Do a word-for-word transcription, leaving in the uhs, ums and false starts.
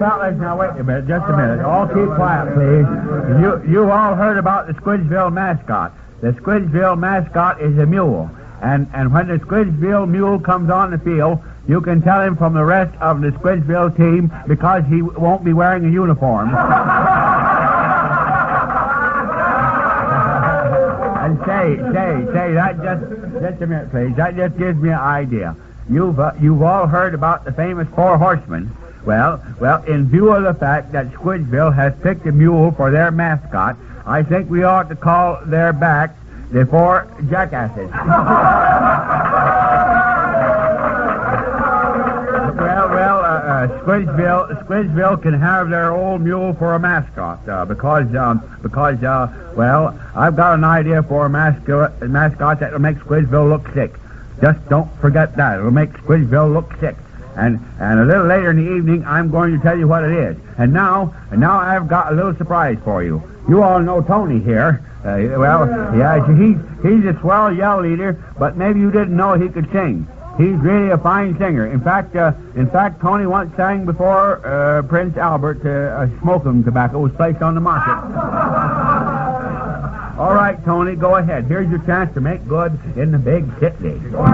fellas, now wait a minute, just a minute. All keep quiet, please. You, you've all heard about the Squidsville mascot. The Squidsville mascot is a mule. And, and when the Squidsville mule comes on the field, you can tell him from the rest of the Squidsville team because he won't be wearing a uniform. And say, say, say, that just, just a minute, please. That just gives me an idea. You've, uh, you've all heard about the famous Four Horsemen. Well, well, in view of the fact that Squidsville has picked a mule for their mascot, I think we ought to call their backs the Four Jackasses. well, well, uh, uh, Squidsville, Squidsville can have their old mule for a mascot uh, because, um, because, uh, well, I've got an idea for a mascot, a mascot that will make Squidsville look sick. Just don't forget that. It'll make Squidsville look sick. And and a little later in the evening, I'm going to tell you what it is. And now, and now I've got a little surprise for you. You all know Tony here. Uh, well, yeah, he's he's a swell yell leader, but maybe you didn't know he could sing. He's really a fine singer. In fact, uh, in fact, Tony once sang before uh, Prince Albert. Uh, uh, smoking tobacco was placed on the market. All right, Tony, go ahead. Here's your chance to make good in the big city.